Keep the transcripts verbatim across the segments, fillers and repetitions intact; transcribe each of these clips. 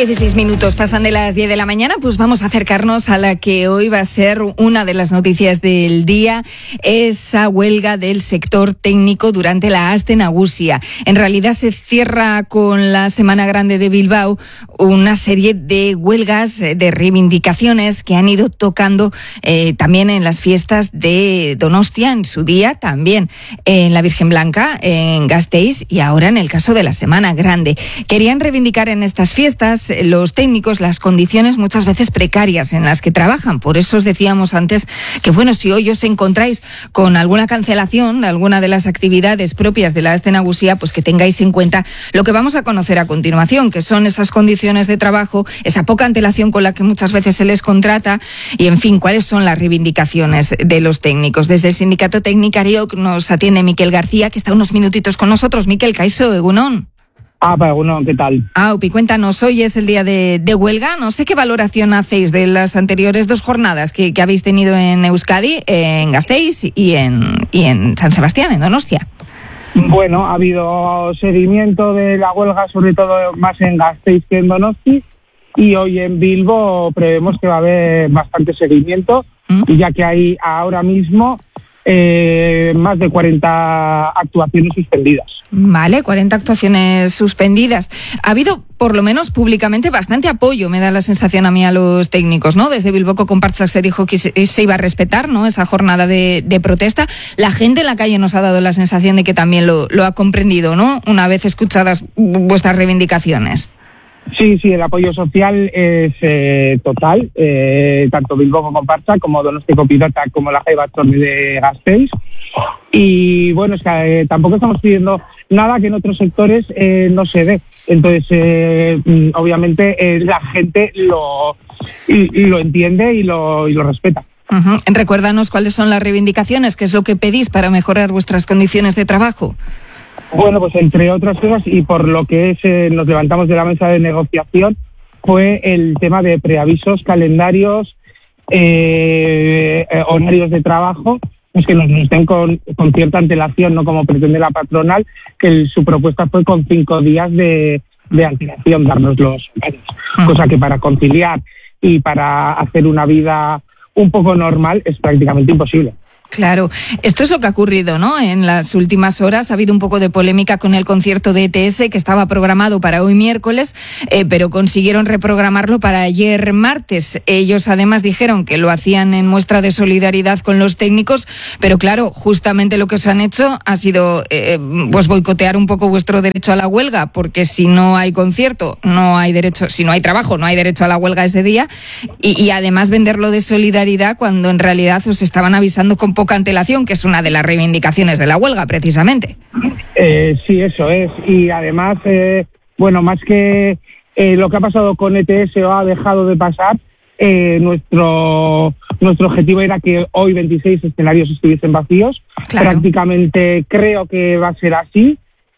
dieciséis minutos pasan de las diez de la mañana, pues vamos a acercarnos a la que hoy va a ser una de las noticias del día, esa huelga del sector técnico durante la Aste Nagusia. En realidad se cierra con la Semana Grande de Bilbao una serie de huelgas, de reivindicaciones que han ido tocando eh, también en las fiestas de Donostia, en su día también en la Virgen Blanca, en Gasteiz y ahora en el caso de la Semana Grande. Querían reivindicar en estas fiestas los técnicos las condiciones muchas veces precarias en las que trabajan. Por eso os decíamos antes que, bueno, si hoy os encontráis con alguna cancelación de alguna de las actividades propias de la Aste Nagusia, pues que tengáis en cuenta lo que vamos a conocer a continuación, que son esas condiciones de trabajo, esa poca antelación con la que muchas veces se les contrata y, en fin, cuáles son las reivindicaciones de los técnicos. Desde el Sindicato Técnicario nos atiende Miquel García, que está unos minutitos con nosotros. Miquel, kaixo, egunon. Ah, pero bueno, ¿qué tal? Ah, Upi, cuéntanos, hoy es el día de, de huelga. No sé qué valoración hacéis de las anteriores dos jornadas que, que habéis tenido en Euskadi, en Gasteiz y en, y en San Sebastián, en Donostia. Bueno, ha habido seguimiento de la huelga, sobre todo más en Gasteiz que en Donosti, y hoy en Bilbo prevemos que va a haber bastante seguimiento, ¿Mm? ya que hay ahora mismo eh, más de cuarenta actuaciones suspendidas. Vale, cuarenta actuaciones suspendidas. Ha habido, por lo menos públicamente, bastante apoyo, me da la sensación a mí, a los técnicos, ¿no? Desde Bilboko Compartsa se dijo que se, se iba a respetar, ¿no?, esa jornada de, de protesta. La gente en la calle nos ha dado la sensación de que también lo, lo ha comprendido, ¿no?, una vez escuchadas vuestras reivindicaciones. Sí, sí, el apoyo social es eh, total, eh, tanto Bilboko Compartsa como Donostiko Pilota como la Jai Batzorde de Gasteiz. Y bueno, es que eh, tampoco estamos pidiendo nada que en otros sectores eh, no se dé. Entonces, eh, obviamente, eh, la gente lo, y, y lo entiende y lo, y lo respeta. Uh-huh. Recuérdanos cuáles son las reivindicaciones, qué es lo que pedís para mejorar vuestras condiciones de trabajo. Bueno, pues entre otras cosas, y por lo que es, eh, nos levantamos de la mesa de negociación, fue el tema de preavisos, calendarios, eh, eh, horarios de trabajo, pues que nos, nos den con, con cierta antelación, no como pretende la patronal, que el, su propuesta fue con cinco días de, de antelación darnos los horarios, uh-huh. cosa que para conciliar y para hacer una vida un poco normal es prácticamente imposible. Claro, esto es lo que ha ocurrido, ¿no? En las últimas horas ha habido un poco de polémica con el concierto de E T S que estaba programado para hoy miércoles, eh, pero consiguieron reprogramarlo para ayer martes. Ellos además dijeron que lo hacían en muestra de solidaridad con los técnicos, pero claro, justamente lo que os han hecho ha sido eh, pues boicotear un poco vuestro derecho a la huelga, porque si no hay concierto, no hay derecho, si no hay trabajo, no hay derecho a la huelga ese día, y, y además venderlo de solidaridad cuando en realidad os estaban avisando con poca antelación, que es una de las reivindicaciones de la huelga, precisamente. Eh, sí, eso es. Y además, eh, bueno, más que eh, lo que ha pasado con E T S o ha dejado de pasar, eh, nuestro nuestro objetivo era que hoy veintiséis escenarios estuviesen vacíos. Claro. Prácticamente creo que va a ser así.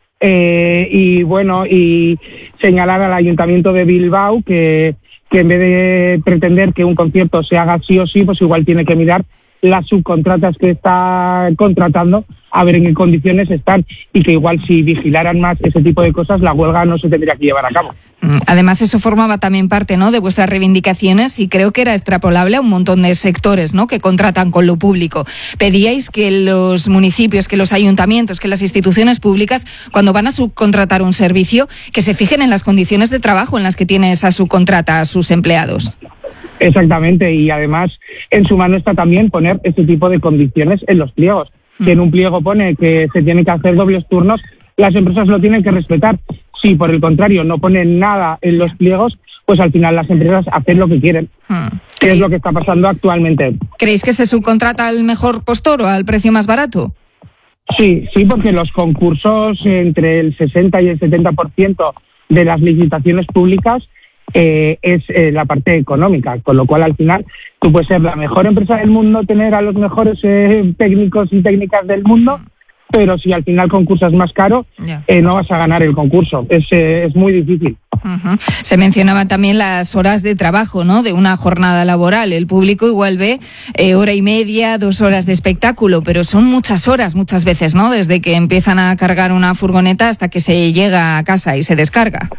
Eh, y bueno, y señalar al Ayuntamiento de Bilbao que, que en vez de pretender que un concierto se haga sí o sí, pues igual tiene que mirar las subcontratas que está contratando, a ver en qué condiciones están, y que igual si vigilaran más ese tipo de cosas, la huelga no se tendría que llevar a cabo. Además, eso formaba también parte, ¿no?, de vuestras reivindicaciones, y creo que era extrapolable a un montón de sectores, ¿no?, que contratan con lo público. Pedíais que los municipios, que los ayuntamientos, que las instituciones públicas, cuando van a subcontratar un servicio, que se fijen en las condiciones de trabajo en las que tiene esa subcontrata a sus empleados. Exactamente, y además en su mano está también poner ese tipo de condiciones en los pliegos. Si en un pliego pone que se tiene que hacer dobles turnos, las empresas lo tienen que respetar. Si por el contrario no ponen nada en los pliegos, pues al final las empresas hacen lo que quieren, que es lo que está pasando actualmente. ¿Creéis que se subcontrata al mejor postor o al precio más barato? Sí, sí, porque los concursos, entre el sesenta y el setenta por ciento de las licitaciones públicas Eh, es eh, la parte económica, con lo cual al final tú puedes ser la mejor empresa del mundo, tener a los mejores eh, técnicos y técnicas del mundo, pero si al final concursas más caro, yeah. eh, no vas a ganar el concurso. Es, eh, es muy difícil. Uh-huh. Se mencionaban también las horas de trabajo, ¿no?, de una jornada laboral. El público igual ve eh, hora y media, dos horas de espectáculo, pero son muchas horas muchas veces, ¿no?, desde que empiezan a cargar una furgoneta hasta que se llega a casa y se descarga.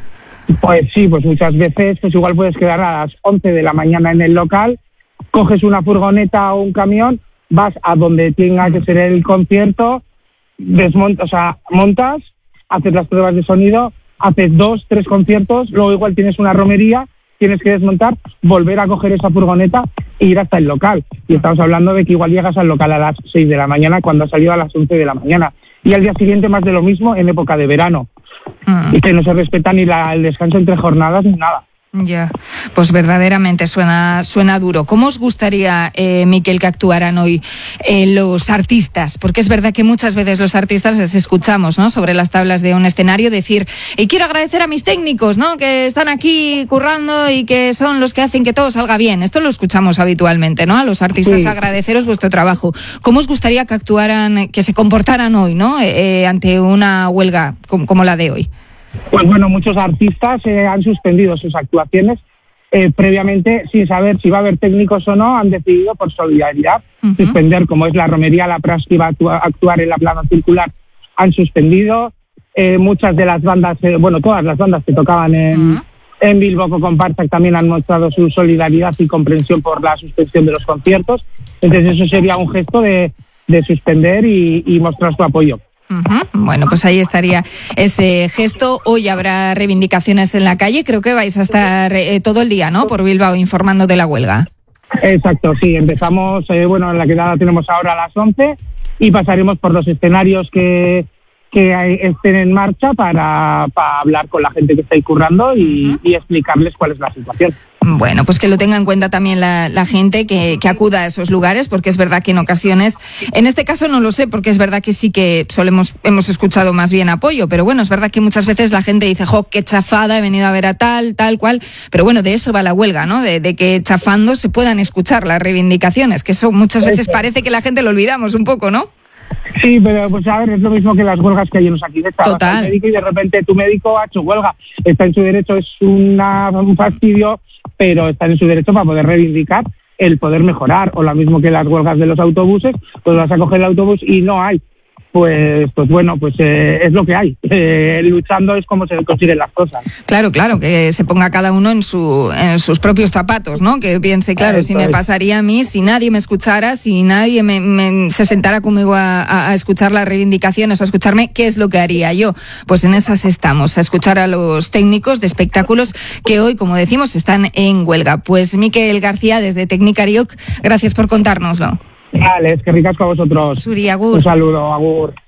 Pues sí, pues muchas veces pues igual puedes quedar a las once de la mañana en el local, coges una furgoneta o un camión, vas a donde tenga que ser el concierto, desmontas, o sea, montas, haces las pruebas de sonido, haces dos, tres conciertos, luego igual tienes una romería, tienes que desmontar, volver a coger esa furgoneta e ir hasta el local. Y estamos hablando de que igual llegas al local a las seis de la mañana cuando has salido a las once de la mañana. Y al día siguiente más de lo mismo en época de verano. Mm. Y que no se respeta ni la, el descanso entre jornadas ni nada. Ya, pues verdaderamente suena suena duro. ¿Cómo os gustaría, eh, Miquel, que actuaran hoy eh, los artistas? Porque es verdad que muchas veces los artistas les escuchamos, ¿no?, sobre las tablas de un escenario decir, y quiero agradecer a mis técnicos, ¿no?, que están aquí currando y que son los que hacen que todo salga bien. Esto lo escuchamos habitualmente, ¿no?, a los artistas, sí. Agradeceros vuestro trabajo. ¿Cómo os gustaría que actuaran, que se comportaran hoy, ¿no?, eh, ante una huelga como, como la de hoy? Pues bueno, muchos artistas eh, han suspendido sus actuaciones eh, previamente sin saber si va a haber técnicos o no. Han decidido por solidaridad uh-huh. suspender, como es la romería, la Pras que iba a actua- actuar en la plana circular, han suspendido. Eh, muchas de las bandas, eh, bueno, todas las bandas que tocaban en, uh-huh. en Bilbo Comparsa también han mostrado su solidaridad y comprensión por la suspensión de los conciertos. Entonces eso sería un gesto de, de suspender y, y mostrar su apoyo. Uh-huh. Bueno, pues ahí estaría ese gesto. Hoy habrá reivindicaciones en la calle. Creo que vais a estar eh, todo el día, ¿no?, por Bilbao informando de la huelga. Exacto, sí. Empezamos, eh, bueno, en la quedada tenemos ahora a las once y pasaremos por los escenarios que, que hay, estén en marcha para, para hablar con la gente que está ahí currando y, uh-huh. y explicarles cuál es la situación. Bueno, pues que lo tenga en cuenta también la, la gente que, que acuda a esos lugares, porque es verdad que en ocasiones, en este caso no lo sé, porque es verdad que sí que solemos, hemos escuchado más bien apoyo, pero bueno, es verdad que muchas veces la gente dice, jo, qué chafada, he venido a ver a tal, tal cual, pero bueno, de eso va la huelga, ¿no? De, de que chafando se puedan escuchar las reivindicaciones, que eso muchas veces parece que la gente lo olvidamos un poco, ¿no? Sí, pero pues a ver, es lo mismo que las huelgas que hay en Osakidetza. Total. Médico y de repente tu médico ha hecho huelga, está en su derecho, es una, un fastidio, pero está en su derecho para poder reivindicar el poder mejorar. O lo mismo que las huelgas de los autobuses, pues vas a coger el autobús y no hay. Pues, pues bueno, pues eh, es lo que hay. Eh, luchando es como se consiguen las cosas. Claro, claro, que se ponga cada uno en su en sus propios zapatos, ¿no? Que piense, claro, Eso si me es. pasaría a mí, si nadie me escuchara, si nadie me, me se sentara conmigo a, a, a escuchar las reivindicaciones, a escucharme, ¿qué es lo que haría yo? Pues en esas estamos, a escuchar a los técnicos de espectáculos que hoy, como decimos, están en huelga. Pues Miquel García, desde Teknikariok, gracias por contárnoslo. Vale, es que ricasco a vosotros. Suri, agur. Un saludo, agur.